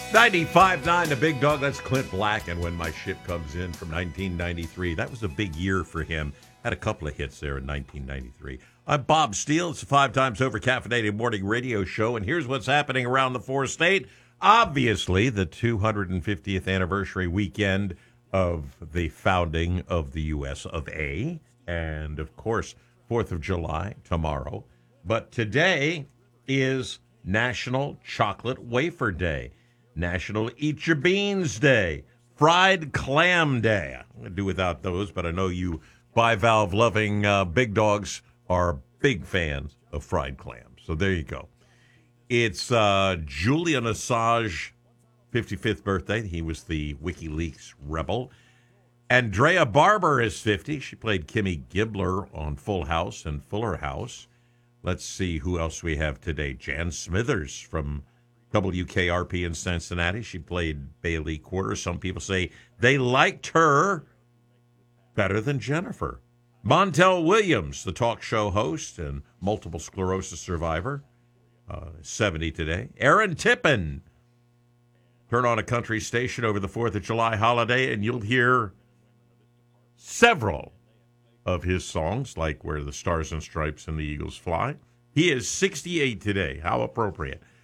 95.9, the big dog. That's Clint Black. And When My Ship Comes In from 1993. That was a big year for him. Had a couple of hits there in 1993. I'm Bob Steele. It's a 5 times over caffeinated morning radio show. And here's what's happening around the four-state. Obviously, the 250th anniversary weekend of the founding of the U.S. of A. And, of course, 4th of July tomorrow. But today is National Chocolate Wafer Day. National Eat Your Beans Day, Fried Clam Day. I'm going to do without those, but I know you bivalve-loving big dogs are big fans of fried clams. So there you go. It's Julian Assange 55th birthday. He was the WikiLeaks rebel. Andrea Barber is 50. She played Kimmy Gibbler on Full House and Fuller House. Let's see who else we have today. Jan Smithers from WKRP in Cincinnati. She played Bailey Quarter. Some people say they liked her better than Jennifer. Montel Williams, the talk show host and multiple sclerosis survivor, 70 today. Aaron Tippin. Turn on a country station over the 4th of July holiday and you'll hear several of his songs, like Where the Stars and Stripes and the Eagles Fly. He is 68 today. How appropriate.